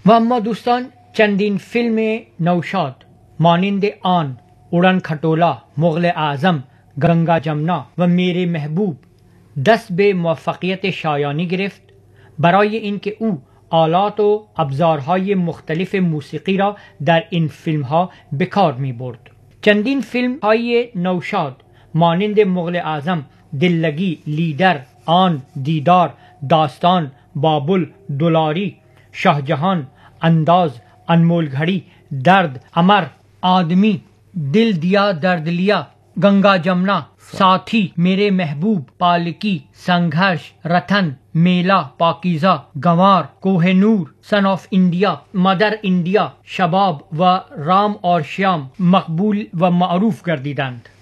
و اما دوستان چندین فیلم نوشاد مانند آن، اڑان کھٹولا، مغل اعظم، گنگا جمنا و میرے محبوب دست به موفقیت شایانی گرفت برای اینکه او آلات و ابزارهای مختلف موسیقی را در این فیلمها به کار می برد. چندین فیلم های نوشاد مانند مغل اعظم، دللگی، لیدر، آن، دیدار، داستان، بابل، دولاری، شاهجهان، انداز، انمول گھڑی، درد، امر، آدمی، دل دیا درد لیا، گنگا جمنا، ساتھی، میرے محبوب، پالکی، سنگھرش، رتن، میلا، پاکیزہ، گنوار، کوہ نور، سن آف انڈیا، مدر انڈیا، شباب و رام اور شیام مقبول و معروف گردیدند.